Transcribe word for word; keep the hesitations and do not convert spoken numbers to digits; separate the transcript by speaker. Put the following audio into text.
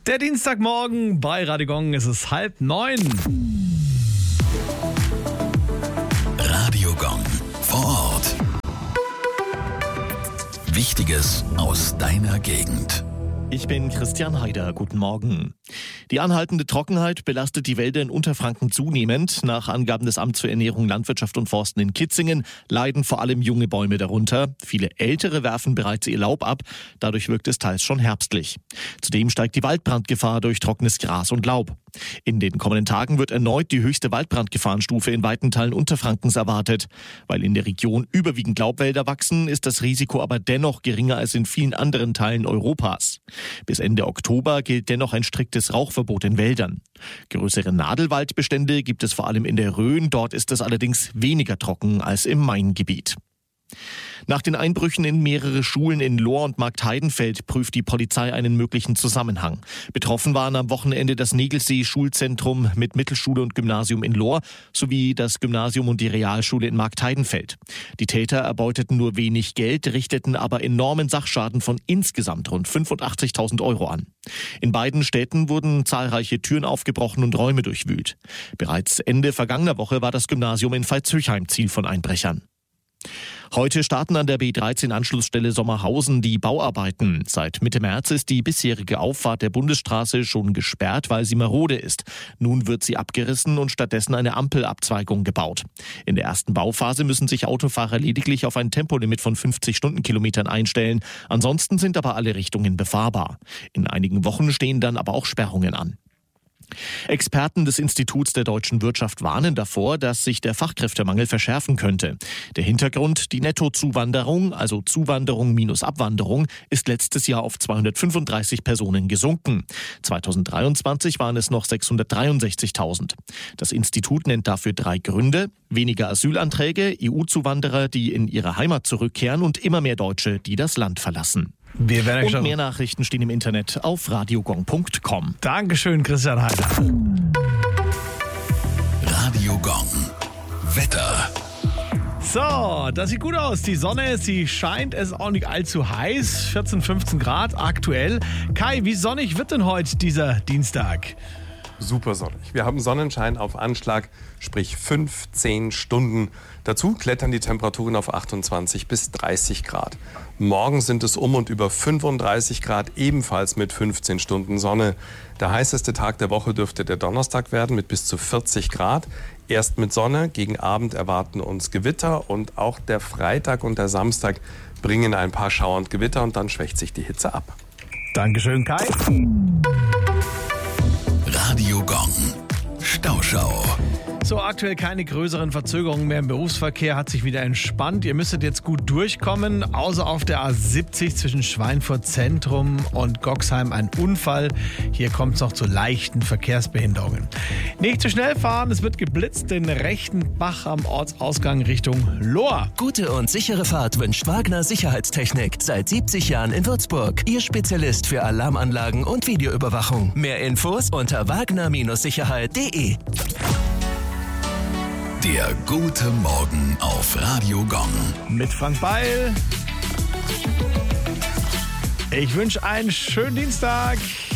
Speaker 1: Der Dienstagmorgen bei Radio Gong, es ist halb neun.
Speaker 2: Radio Gong vor Ort. Wichtiges aus deiner Gegend.
Speaker 3: Ich bin Christian Heider. Guten Morgen. Die anhaltende Trockenheit belastet die Wälder in Unterfranken zunehmend. Nach Angaben des Amts für Ernährung, Landwirtschaft und Forsten in Kitzingen leiden vor allem junge Bäume darunter. Viele ältere werfen bereits ihr Laub ab. Dadurch wirkt es teils schon herbstlich. Zudem steigt die Waldbrandgefahr durch trockenes Gras und Laub. In den kommenden Tagen wird erneut die höchste Waldbrandgefahrenstufe in weiten Teilen Unterfrankens erwartet. Weil in der Region überwiegend Laubwälder wachsen, ist das Risiko aber dennoch geringer als in vielen anderen Teilen Europas. Bis Ende Oktober gilt dennoch ein striktes Rauchverbot in Wäldern. Größere Nadelwaldbestände gibt es vor allem in der Rhön. Dort ist es allerdings weniger trocken als im Maingebiet. Nach den Einbrüchen in mehrere Schulen in Lohr und Marktheidenfeld prüft die Polizei einen möglichen Zusammenhang. Betroffen waren am Wochenende das Negelsee-Schulzentrum mit Mittelschule und Gymnasium in Lohr sowie das Gymnasium und die Realschule in Marktheidenfeld. Die Täter erbeuteten nur wenig Geld, richteten aber enormen Sachschaden von insgesamt rund fünfundachtzigtausend Euro an. In beiden Städten wurden zahlreiche Türen aufgebrochen und Räume durchwühlt. Bereits Ende vergangener Woche war das Gymnasium in Veitshöchheim Ziel von Einbrechern. Heute starten an der B dreizehn Anschlussstelle Sommerhausen die Bauarbeiten. Seit Mitte März ist die bisherige Auffahrt der Bundesstraße schon gesperrt, weil sie marode ist. Nun wird sie abgerissen und stattdessen eine Ampelabzweigung gebaut. In der ersten Bauphase müssen sich Autofahrer lediglich auf ein Tempolimit von fünfzig Stundenkilometern einstellen. Ansonsten sind aber alle Richtungen befahrbar. In einigen Wochen stehen dann aber auch Sperrungen an. Experten des Instituts der deutschen Wirtschaft warnen davor, dass sich der Fachkräftemangel verschärfen könnte. Der Hintergrund, die Nettozuwanderung, also Zuwanderung minus Abwanderung, ist letztes Jahr auf zweihundertfünfunddreißig Personen gesunken. zweitausenddreiundzwanzig waren es noch sechshundertdreiundsechzigtausend. Das Institut nennt dafür drei Gründe: weniger Asylanträge, E U-Zuwanderer, die in ihre Heimat zurückkehren und immer mehr Deutsche, die das Land verlassen.
Speaker 1: Wir werden
Speaker 3: Und mehr Nachrichten stehen im Internet auf radiogong punkt com.
Speaker 1: Dankeschön, Christian Heider.
Speaker 2: Radio Gong. Wetter.
Speaker 1: So, das sieht gut aus. Die Sonne, sie scheint, es ist auch nicht allzu heiß. vierzehn, fünfzehn Grad aktuell. Kai, wie sonnig wird denn heute dieser Dienstag?
Speaker 4: Super sonnig. Wir haben Sonnenschein auf Anschlag, sprich fünfzehn Stunden. Dazu klettern die Temperaturen auf achtundzwanzig bis dreißig Grad. Morgen sind es um und über fünfunddreißig Grad, ebenfalls mit fünfzehn Stunden Sonne. Der heißeste Tag der Woche dürfte der Donnerstag werden mit bis zu vierzig Grad. Erst mit Sonne, gegen Abend erwarten uns Gewitter und auch der Freitag und der Samstag bringen ein paar Schauer und Gewitter und dann schwächt sich die Hitze ab.
Speaker 1: Dankeschön, Kai.
Speaker 2: Radio Gong. Stauschau.
Speaker 1: So, aktuell keine größeren Verzögerungen mehr im Berufsverkehr, hat sich wieder entspannt. Ihr müsstet jetzt gut durchkommen, außer auf der A siebzig zwischen Schweinfurt Zentrum und Goxheim ein Unfall. Hier kommt es noch zu leichten Verkehrsbehinderungen. Nicht zu schnell fahren, es wird geblitzt, den rechten Bach am Ortsausgang Richtung Lohr.
Speaker 5: Gute und sichere Fahrt wünscht Wagner Sicherheitstechnik. Seit siebzig Jahren in Würzburg. Ihr Spezialist für Alarmanlagen und Videoüberwachung. Mehr Infos unter wagner Sicherheit punkt de.
Speaker 2: Der gute Morgen auf Radio Gong.
Speaker 1: Mit Frank Beil. Ich wünsche einen schönen Dienstag.